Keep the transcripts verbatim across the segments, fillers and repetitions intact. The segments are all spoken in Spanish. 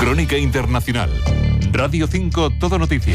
Crónica Internacional. Radio cinco, Todo Noticias.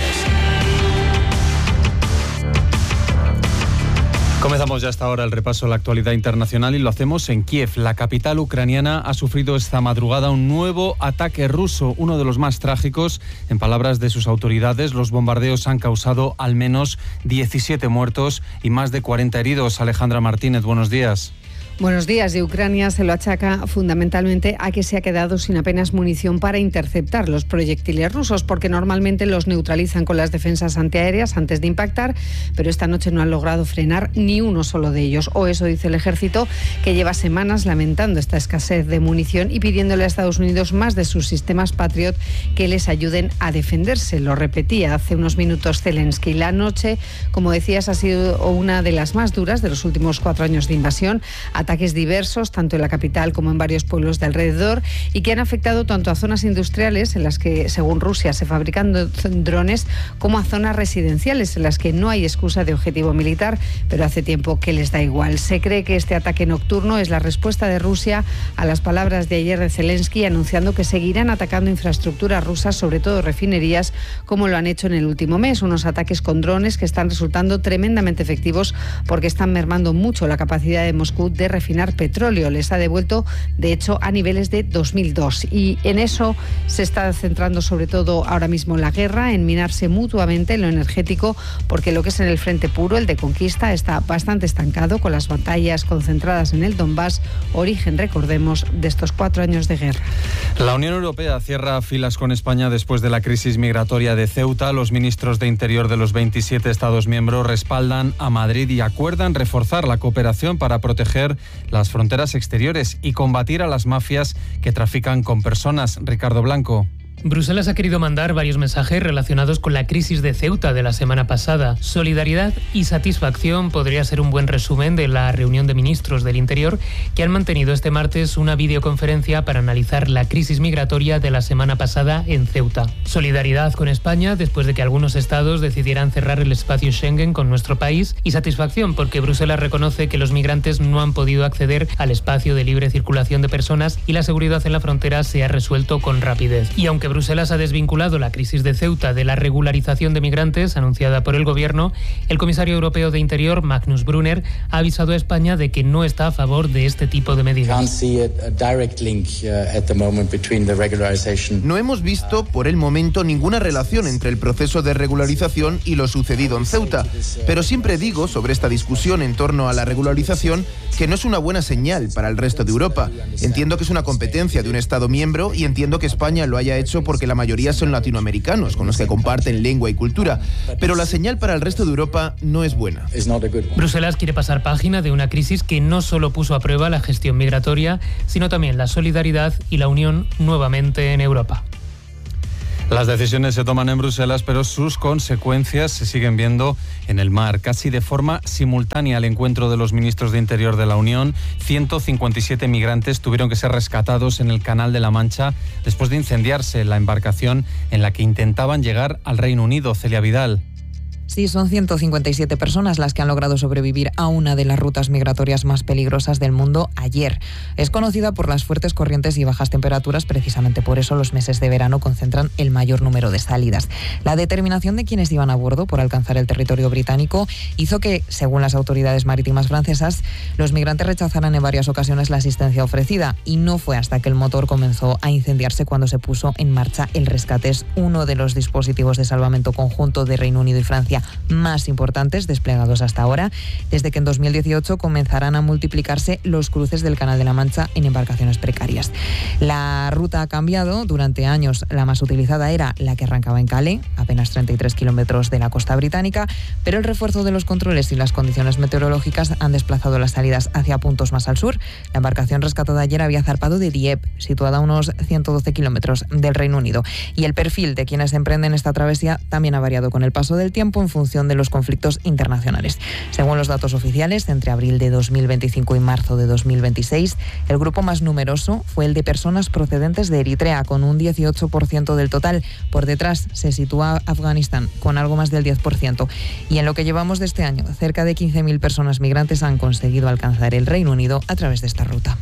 Comenzamos ya hasta ahora el repaso a la actualidad internacional y lo hacemos en Kiev. La capital ucraniana ha sufrido esta madrugada un nuevo ataque ruso, uno de los más trágicos. En palabras de sus autoridades, los bombardeos han causado al menos diecisiete muertos y más de cuarenta heridos. Alejandra Martínez, buenos días. Buenos días. De Ucrania se lo achaca fundamentalmente a que se ha quedado sin apenas munición para interceptar los proyectiles rusos, porque normalmente los neutralizan con las defensas antiaéreas antes de impactar, pero esta noche no han logrado frenar ni uno solo de ellos. O eso dice el ejército, que lleva semanas lamentando esta escasez de munición y pidiéndole a Estados Unidos más de sus sistemas Patriot que les ayuden a defenderse. Lo repetía hace unos minutos Zelensky. La noche, como decías, ha sido una de las más duras de los últimos cuatro años de invasión. Ataques diversos, tanto en la capital como en varios pueblos de alrededor, y que han afectado tanto a zonas industriales, en las que, según Rusia, se fabrican drones, como a zonas residenciales, en las que no hay excusa de objetivo militar, pero hace tiempo que les da igual. Se cree que este ataque nocturno es la respuesta de Rusia a las palabras de ayer de Zelensky, anunciando que seguirán atacando infraestructuras rusas, sobre todo refinerías, como lo han hecho en el último mes. Unos ataques con drones que están resultando tremendamente efectivos, porque están mermando mucho la capacidad de Moscú de refinar petróleo. Les ha devuelto, de hecho, a niveles de dos mil dos. Y en eso se está centrando sobre todo ahora mismo la guerra, en minarse mutuamente en lo energético, porque lo que es en el frente puro, el de conquista, está bastante estancado, con las batallas concentradas en el Donbass, origen, recordemos, de estos cuatro años de guerra. La Unión Europea cierra filas con España después de la crisis migratoria de Ceuta. Los ministros de Interior de los veintisiete Estados miembros respaldan a Madrid y acuerdan reforzar la cooperación para proteger las fronteras exteriores y combatir a las mafias que trafican con personas. Ricardo Blanco. Bruselas ha querido mandar varios mensajes relacionados con la crisis de Ceuta de la semana pasada. Solidaridad y satisfacción podría ser un buen resumen de la reunión de ministros del Interior, que han mantenido este martes una videoconferencia para analizar la crisis migratoria de la semana pasada en Ceuta. Solidaridad con España después de que algunos estados decidieran cerrar el espacio Schengen con nuestro país, y satisfacción porque Bruselas reconoce que los migrantes no han podido acceder al espacio de libre circulación de personas y la seguridad en la frontera se ha resuelto con rapidez. Y aunque Bruselas ha desvinculado la crisis de Ceuta de la regularización de migrantes anunciada por el gobierno, el comisario europeo de Interior, Magnus Brunner, ha avisado a España de que no está a favor de este tipo de medidas. No hemos visto por el momento ninguna relación entre el proceso de regularización y lo sucedido en Ceuta, pero siempre digo sobre esta discusión en torno a la regularización que no es una buena señal para el resto de Europa. Entiendo que es una competencia de un Estado miembro y entiendo que España lo haya hecho porque la mayoría son latinoamericanos, con los que comparten lengua y cultura, pero la señal para el resto de Europa no es buena. Bruselas quiere pasar página de una crisis que no solo puso a prueba la gestión migratoria, sino también la solidaridad y la unión nuevamente en Europa. Las decisiones se toman en Bruselas, pero sus consecuencias se siguen viendo en el mar. Casi de forma simultánea al encuentro de los ministros de Interior de la Unión, ciento cincuenta y siete migrantes tuvieron que ser rescatados en el Canal de la Mancha después de incendiarse la embarcación en la que intentaban llegar al Reino Unido. Celia Vidal. Sí, son ciento cincuenta y siete personas las que han logrado sobrevivir a una de las rutas migratorias más peligrosas del mundo ayer. Es conocida por las fuertes corrientes y bajas temperaturas, precisamente por eso los meses de verano concentran el mayor número de salidas. La determinación de quienes iban a bordo por alcanzar el territorio británico hizo que, según las autoridades marítimas francesas, los migrantes rechazaran en varias ocasiones la asistencia ofrecida, y no fue hasta que el motor comenzó a incendiarse cuando se puso en marcha el rescate. Es uno de los dispositivos de salvamento conjunto de Reino Unido y Francia más importantes desplegados hasta ahora, desde que en dos mil dieciocho comenzarán a multiplicarse los cruces del Canal de la Mancha en embarcaciones precarias. La ruta ha cambiado. Durante años la más utilizada era la que arrancaba en Calais, apenas treinta y tres kilómetros de la costa británica, pero el refuerzo de los controles y las condiciones meteorológicas han desplazado las salidas hacia puntos más al sur. La embarcación rescatada ayer había zarpado de Dieppe, situada a unos ciento doce kilómetros del Reino Unido, y el perfil de quienes emprenden esta travesía también ha variado con el paso del tiempo en función de los conflictos internacionales. Según los datos oficiales, entre abril de dos mil veinticinco y marzo de dos mil veintiséis, el grupo más numeroso fue el de personas procedentes de Eritrea, con un dieciocho por ciento del total. Por detrás se sitúa Afganistán, con algo más del diez por ciento. Y en lo que llevamos de este año, cerca de quince mil personas migrantes han conseguido alcanzar el Reino Unido a través de esta ruta.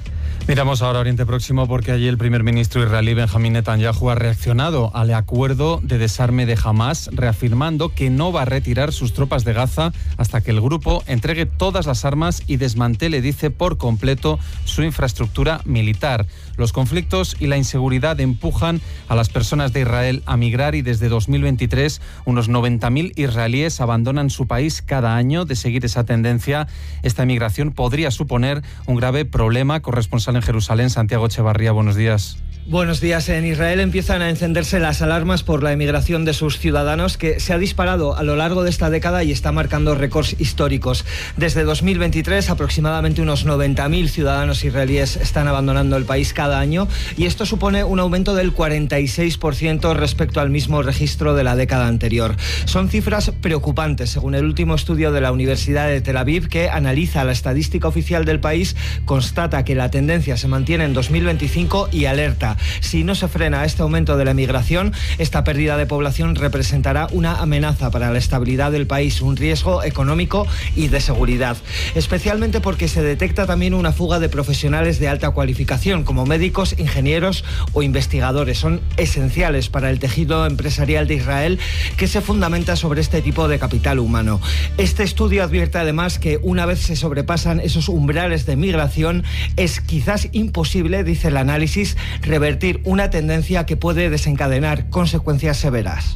Miramos ahora a Oriente Próximo porque allí el primer ministro israelí Benjamín Netanyahu ha reaccionado al acuerdo de desarme de Hamás, reafirmando que no va a retirar sus tropas de Gaza hasta que el grupo entregue todas las armas y desmantele, dice, por completo su infraestructura militar. Los conflictos y la inseguridad empujan a las personas de Israel a migrar y desde dos mil veintitrés unos noventa mil israelíes abandonan su país cada año. De seguir esa tendencia, esta emigración podría suponer un grave problema. Corresponsal en Jerusalén, Santiago Echevarría, buenos días. Buenos días. En Israel empiezan a encenderse las alarmas por la emigración de sus ciudadanos, que se ha disparado a lo largo de esta década y está marcando récords históricos. Desde dos mil veintitrés, aproximadamente unos noventa mil ciudadanos israelíes están abandonando el país cada año, y esto supone un aumento del cuarenta y seis por ciento respecto al mismo registro de la década anterior. Son cifras preocupantes, según el último estudio de la Universidad de Tel Aviv, que analiza la estadística oficial del país. Constata que la tendencia se mantiene en dos mil veinticinco y alerta: si no se frena este aumento de la emigración, esta pérdida de población representará una amenaza para la estabilidad del país, un riesgo económico y de seguridad. Especialmente porque se detecta también una fuga de profesionales de alta cualificación, como médicos, ingenieros o investigadores. Son esenciales para el tejido empresarial de Israel, que se fundamenta sobre este tipo de capital humano. Este estudio advierte además que una vez se sobrepasan esos umbrales de migración, es quizás imposible, dice el análisis, revertir una tendencia que puede desencadenar consecuencias severas.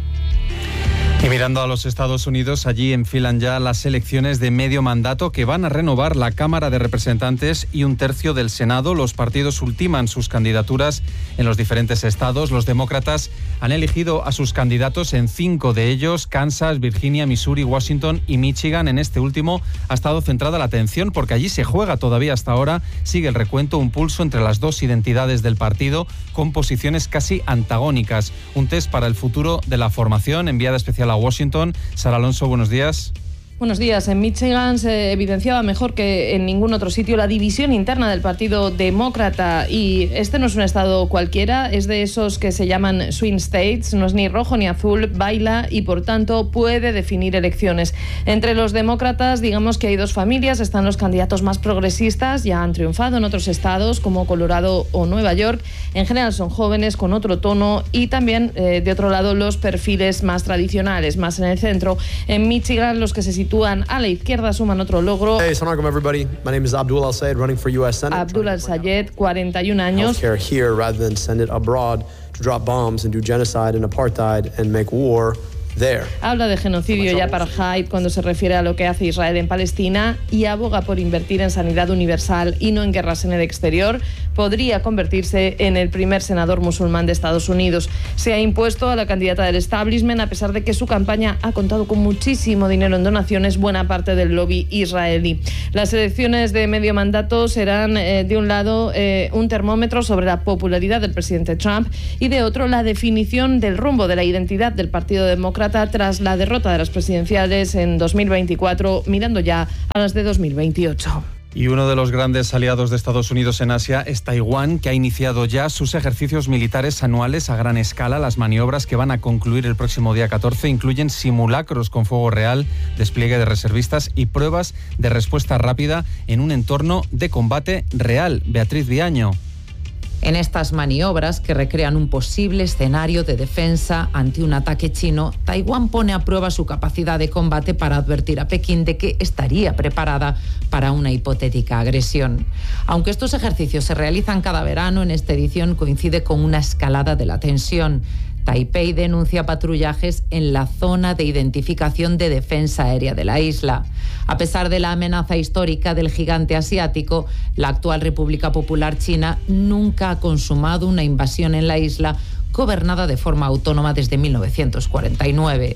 Y mirando a los Estados Unidos, allí enfilan ya las elecciones de medio mandato que van a renovar la Cámara de Representantes y un tercio del Senado. Los partidos ultiman sus candidaturas en los diferentes estados. Los demócratas han elegido a sus candidatos en cinco de ellos: Kansas, Virginia, Missouri, Washington y Michigan. En este último ha estado centrada la atención porque allí se juega todavía hasta ahora. Sigue el recuento, un pulso entre las dos identidades del partido con posiciones casi antagónicas. Un test para el futuro de la formación, enviada especial a Washington. Sara Alonso, buenos días. Buenos días. En Michigan se evidenciaba mejor que en ningún otro sitio la división interna del Partido Demócrata, y este no es un estado cualquiera, es de esos que se llaman swing states, no es ni rojo ni azul, baila y por tanto puede definir elecciones. Entre los demócratas, digamos que hay dos familias: están los candidatos más progresistas, ya han triunfado en otros estados como Colorado o Nueva York, en general son jóvenes con otro tono, y también eh, de otro lado los perfiles más tradicionales, más en el centro. En Michigan los que se sitúan a la izquierda suman otro logro. Hey, assalamu alaikum everybody. My name is Abdul Al-Sayed, running for U S Senate. Abdul Al-Sayed, cuarenta y un años. Healthcare here rather than send it abroad to drop bombs and do genocide and apartheid and make war there. Habla de genocidio y apartheid cuando se refiere a lo que hace Israel en Palestina, y aboga por invertir en sanidad universal y no en guerras en el exterior. Podría convertirse en el primer senador musulmán de Estados Unidos. Se ha impuesto a la candidata del establishment a pesar de que su campaña ha contado con muchísimo dinero en donaciones, buena parte del lobby israelí. Las elecciones de medio mandato serán, eh, de un lado, eh, un termómetro sobre la popularidad del presidente Trump, y de otro, la definición del rumbo de la identidad del Partido Demócrata tras la derrota de las presidenciales en dos mil veinticuatro, mirando ya a las de dos mil veintiocho. Y uno de los grandes aliados de Estados Unidos en Asia es Taiwán, que ha iniciado ya sus ejercicios militares anuales a gran escala. Las maniobras, que van a concluir el próximo día catorce, incluyen simulacros con fuego real, despliegue de reservistas y pruebas de respuesta rápida en un entorno de combate real. Beatriz Viaño. En estas maniobras, que recrean un posible escenario de defensa ante un ataque chino, Taiwán pone a prueba su capacidad de combate para advertir a Pekín de que estaría preparada para una hipotética agresión. Aunque estos ejercicios se realizan cada verano, en esta edición coincide con una escalada de la tensión. Taipei denuncia patrullajes en la zona de identificación de defensa aérea de la isla. A pesar de la amenaza histórica del gigante asiático, la actual República Popular China nunca ha consumado una invasión en la isla, gobernada de forma autónoma desde mil novecientos cuarenta y nueve.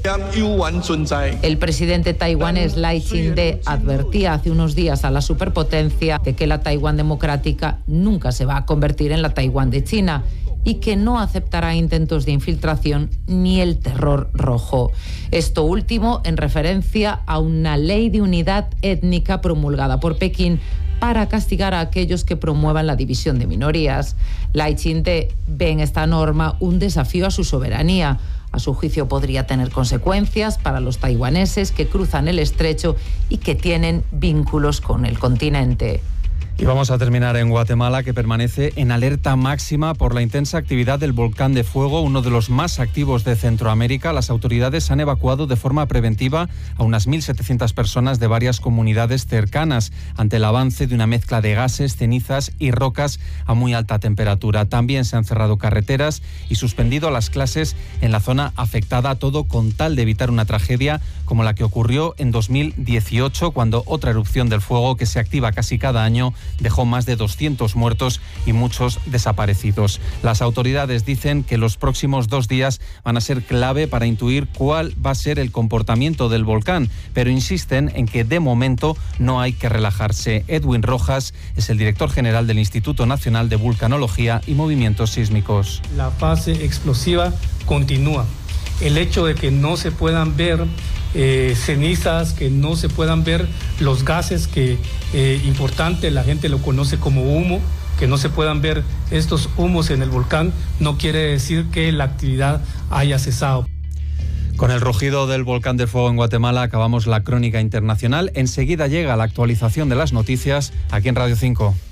El presidente taiwanés Lai Ching-te advertía hace unos días a la superpotencia de que la Taiwán democrática nunca se va a convertir en la Taiwán de China y que no aceptará intentos de infiltración ni el terror rojo. Esto último en referencia a una ley de unidad étnica promulgada por Pekín para castigar a aquellos que promuevan la división de minorías. Lai Ching-te ve en esta norma un desafío a su soberanía. A su juicio podría tener consecuencias para los taiwaneses que cruzan el estrecho y que tienen vínculos con el continente. Y vamos a terminar en Guatemala, que permanece en alerta máxima por la intensa actividad del volcán de fuego, uno de los más activos de Centroamérica. Las autoridades han evacuado de forma preventiva a unas mil setecientas personas de varias comunidades cercanas ante el avance de una mezcla de gases, cenizas y rocas a muy alta temperatura. También se han cerrado carreteras y suspendido las clases en la zona afectada, todo con tal de evitar una tragedia como la que ocurrió en dos mil dieciocho, cuando otra erupción del fuego, que se activa casi cada año, dejó más de doscientos muertos y muchos desaparecidos. Las autoridades dicen que los próximos dos días van a ser clave para intuir cuál va a ser el comportamiento del volcán, pero insisten en que de momento no hay que relajarse. Edwin Rojas es el director general del Instituto Nacional de Vulcanología y Movimientos Sísmicos. La fase explosiva continúa. El hecho de que no se puedan ver eh, cenizas, que no se puedan ver los gases, que eh, importante, la gente lo conoce como humo, que no se puedan ver estos humos en el volcán, no quiere decir que la actividad haya cesado. Con el rugido del volcán de fuego en Guatemala acabamos la crónica internacional. Enseguida llega la actualización de las noticias aquí en Radio cinco.